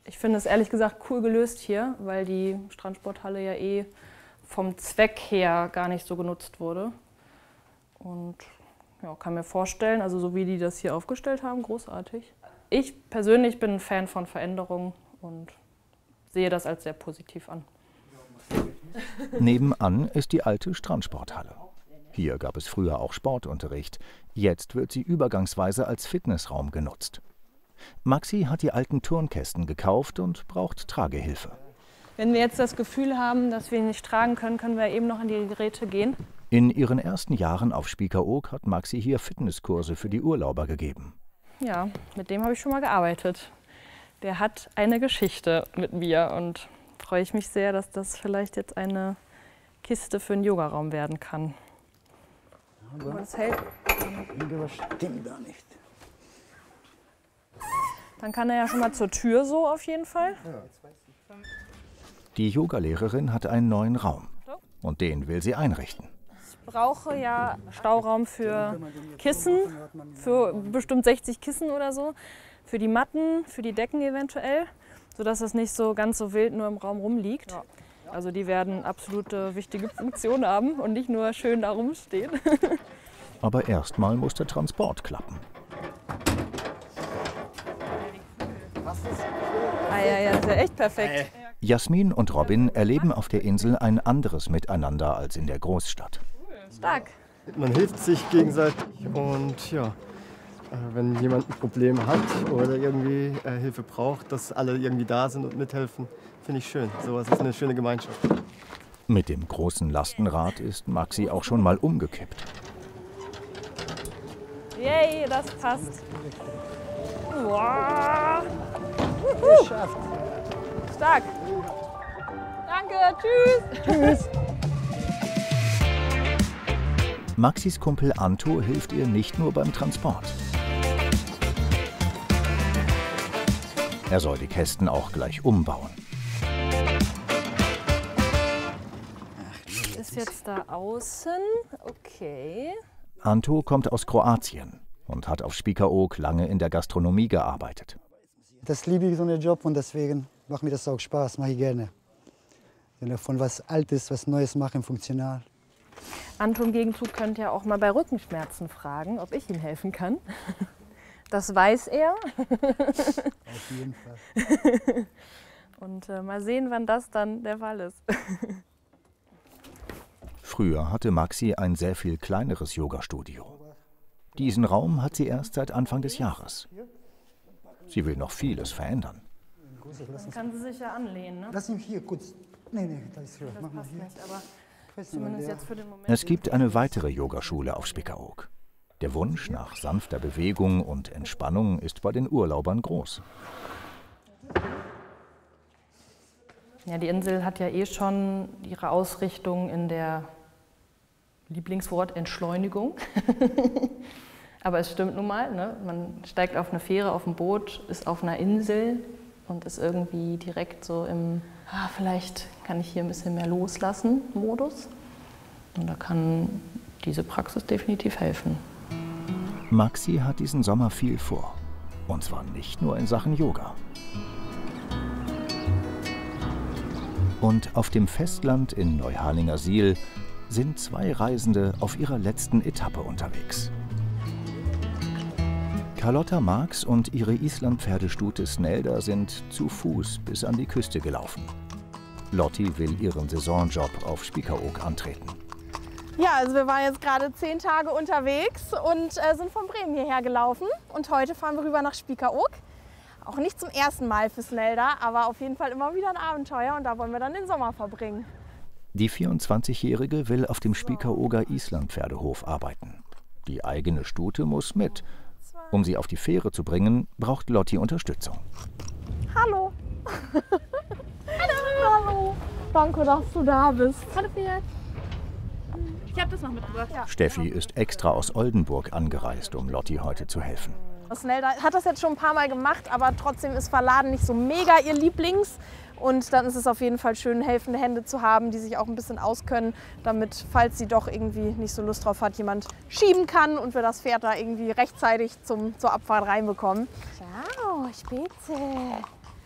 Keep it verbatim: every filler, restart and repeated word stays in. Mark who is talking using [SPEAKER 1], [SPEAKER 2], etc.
[SPEAKER 1] Ich finde es ehrlich gesagt cool gelöst hier, weil die Strandsporthalle ja eh vom Zweck her gar nicht so genutzt wurde. Und ja, kann mir vorstellen, also so wie die das hier aufgestellt haben, großartig. Ich persönlich bin ein Fan von Veränderungen und sehe das als sehr positiv an.
[SPEAKER 2] Nebenan ist die alte Strandsporthalle. Hier gab es früher auch Sportunterricht. Jetzt wird sie übergangsweise als Fitnessraum genutzt. Maxi hat die alten Turnkästen gekauft und braucht Tragehilfe.
[SPEAKER 1] Wenn wir jetzt das Gefühl haben, dass wir ihn nicht tragen können, können wir eben noch an die Geräte gehen.
[SPEAKER 2] In ihren ersten Jahren auf Spiekeroog hat Maxi hier Fitnesskurse für die Urlauber gegeben.
[SPEAKER 1] Ja, mit dem habe ich schon mal gearbeitet. Der hat eine Geschichte mit mir und freue ich mich sehr, dass das vielleicht jetzt eine Kiste für einen Yogaraum werden kann. Aber das hält.
[SPEAKER 3] Irgendwas stimmt da nicht.
[SPEAKER 1] Dann kann er ja schon mal zur Tür so auf jeden Fall.
[SPEAKER 2] Die Yogalehrerin hat einen neuen Raum und den will sie einrichten.
[SPEAKER 1] Ich brauche ja Stauraum für Kissen, für bestimmt sechzig Kissen oder so, für die Matten, für die Decken eventuell, sodass es nicht so ganz so wild nur im Raum rumliegt. Also die werden absolute wichtige Funktion haben und nicht nur schön da rumstehen.
[SPEAKER 2] Aber erstmal muss der Transport klappen.
[SPEAKER 1] Ah ja, ja, das ist ja echt perfekt.
[SPEAKER 2] Jasmin und Robin erleben auf der Insel ein anderes Miteinander als in der Großstadt.
[SPEAKER 1] Stark.
[SPEAKER 4] Man hilft sich gegenseitig und ja, wenn jemand ein Problem hat oder irgendwie äh, Hilfe braucht, dass alle irgendwie da sind und mithelfen, finde ich schön. Sowas ist eine schöne Gemeinschaft.
[SPEAKER 2] Mit dem großen Lastenrad ist Maxi auch schon mal umgekippt.
[SPEAKER 1] Yay, das passt. Wow.
[SPEAKER 3] Geschafft.
[SPEAKER 1] Stark. Danke, tschüss.
[SPEAKER 3] Tschüss.
[SPEAKER 2] Maxis Kumpel Anto hilft ihr nicht nur beim Transport. Er soll die Kästen auch gleich umbauen.
[SPEAKER 1] Ist jetzt da außen, okay.
[SPEAKER 2] Anto kommt aus Kroatien und hat auf Spiekeroog lange in der Gastronomie gearbeitet.
[SPEAKER 3] Das liebe ich, so einen Job, und deswegen macht mir das auch Spaß, mache ich gerne. Von was Altes, was Neues machen, funktional.
[SPEAKER 1] Anto im Gegenzug könnte ja auch mal bei Rückenschmerzen fragen, ob ich ihm helfen kann. Das weiß er.
[SPEAKER 3] Auf jeden Fall.
[SPEAKER 1] Und äh, mal sehen, wann das dann der Fall ist.
[SPEAKER 2] Früher hatte Maxi ein sehr viel kleineres Yogastudio. Diesen Raum hat sie erst seit Anfang des Jahres. Sie will noch vieles verändern.
[SPEAKER 1] Das kann sie sich ja anlehnen, ne?
[SPEAKER 3] Lass ihn hier kurz. Nee, nee, da ist hier.
[SPEAKER 1] Das
[SPEAKER 3] Mach mal
[SPEAKER 1] passt
[SPEAKER 3] hier.
[SPEAKER 1] nicht, aber zumindest jetzt für den Moment.
[SPEAKER 2] Es gibt eine weitere Yogaschule auf Spiekeroog. Der Wunsch nach sanfter Bewegung und Entspannung ist bei den Urlaubern groß.
[SPEAKER 1] Ja, die Insel hat ja eh schon ihre Ausrichtung in der Lieblingswort Entschleunigung. Aber es stimmt nun mal, ne? Man steigt auf eine Fähre, auf ein Boot, ist auf einer Insel und ist irgendwie direkt so im, ah, vielleicht kann ich hier ein bisschen mehr loslassen Modus. Und da kann diese Praxis definitiv helfen.
[SPEAKER 2] Maxi hat diesen Sommer viel vor. Und zwar nicht nur in Sachen Yoga. Und auf dem Festland in Neuharlingersiel sind zwei Reisende auf ihrer letzten Etappe unterwegs. Carlotta Marx und ihre Islandpferdestute Snelda sind zu Fuß bis an die Küste gelaufen. Lotti will ihren Saisonjob auf Spiekeroog antreten.
[SPEAKER 5] Ja, also wir waren jetzt gerade zehn Tage unterwegs und äh, sind von Bremen hierher gelaufen. Und heute fahren wir rüber nach Spiekeroog. Auch nicht zum ersten Mal für Snelda, aber auf jeden Fall immer wieder ein Abenteuer, und da wollen wir dann den Sommer verbringen.
[SPEAKER 2] Die vierundzwanzigjährige will auf dem Spiekerooger Islandpferdehof arbeiten. Die eigene Stute muss mit. Um sie auf die Fähre zu bringen, braucht Lotti Unterstützung.
[SPEAKER 5] Hallo. Hallo. Hallo. Danke, dass du da bist. Hallo, Pferd. Ich habe das noch mitgebracht. Ja.
[SPEAKER 2] Steffi ist extra aus Oldenburg angereist, um Lotti heute zu helfen.
[SPEAKER 5] Snelda hat das jetzt schon ein paar Mal gemacht, aber trotzdem ist Verladen nicht so mega ihr Lieblings. Und dann ist es auf jeden Fall schön, helfende Hände zu haben, die sich auch ein bisschen auskennen, damit, falls sie doch irgendwie nicht so Lust drauf hat, jemand schieben kann und wir das Pferd da irgendwie rechtzeitig zum, zur Abfahrt reinbekommen. Ciao, Spitze.